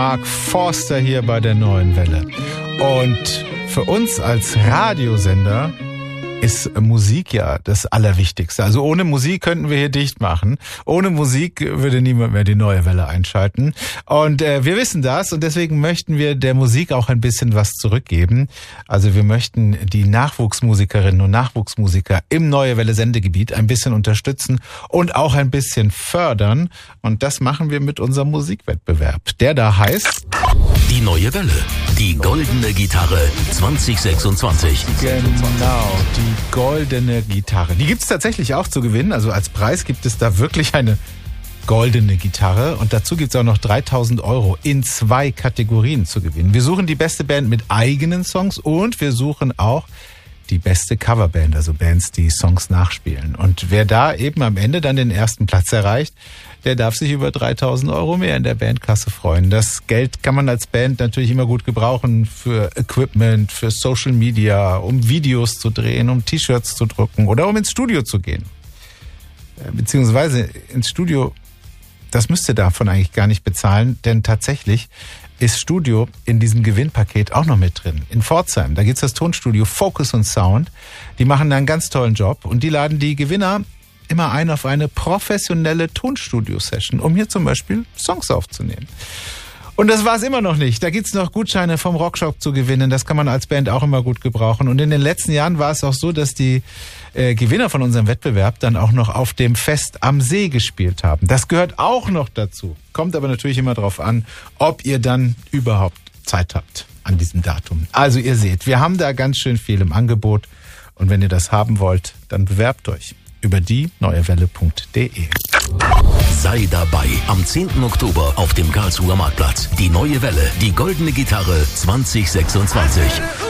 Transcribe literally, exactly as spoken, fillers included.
Mark Forster hier bei der Neuen Welle. Und für uns als Radiosender ist Musik ja das Allerwichtigste. Also ohne Musik könnten wir hier dicht machen. Ohne Musik würde niemand mehr die Neue Welle einschalten. Und äh, wir wissen das und deswegen möchten wir der Musik auch ein bisschen was zurückgeben. Also wir möchten die Nachwuchsmusikerinnen und Nachwuchsmusiker im Neue Welle Sendegebiet ein bisschen unterstützen und auch ein bisschen fördern. Und das machen wir mit unserem Musikwettbewerb. Der da heißt... Die Neue Welle, die goldene Gitarre zwanzig sechsundzwanzig. Genau, die goldene Gitarre. Die gibt es tatsächlich auch zu gewinnen. Also als Preis gibt es da wirklich eine goldene Gitarre. Und dazu gibt es auch noch dreitausend Euro in zwei Kategorien zu gewinnen. Wir suchen die beste Band mit eigenen Songs und wir suchen auch die beste Coverband, also Bands, die Songs nachspielen. Und wer da eben am Ende dann den ersten Platz erreicht, der darf sich über dreitausend Euro mehr in der Bandkasse freuen. Das Geld kann man als Band natürlich immer gut gebrauchen für Equipment, für Social Media, um Videos zu drehen, um T-Shirts zu drucken oder um ins Studio zu gehen. Beziehungsweise ins Studio, das müsst ihr davon eigentlich gar nicht bezahlen, denn tatsächlich ist Studio in diesem Gewinnpaket auch noch mit drin. In Pforzheim, da gibt's das Tonstudio Focus und Sound. Die machen da einen ganz tollen Job und die laden die Gewinner immer ein auf eine professionelle Tonstudio-Session, um hier zum Beispiel Songs aufzunehmen. Und das war's immer noch nicht. Da gibt's noch Gutscheine vom Rockshop zu gewinnen. Das kann man als Band auch immer gut gebrauchen. Und in den letzten Jahren war es auch so, dass die äh, Gewinner von unserem Wettbewerb dann auch noch auf dem Fest am See gespielt haben. Das gehört auch noch dazu. Kommt aber natürlich immer darauf an, ob ihr dann überhaupt Zeit habt an diesem Datum. Also ihr seht, wir haben da ganz schön viel im Angebot. Und wenn ihr das haben wollt, dann bewerbt euch über die neuewelle punkt de. Sei dabei am zehnten Oktober auf dem Karlsruher Marktplatz. Die Neue Welle, die goldene Gitarre zwanzig sechsundzwanzig.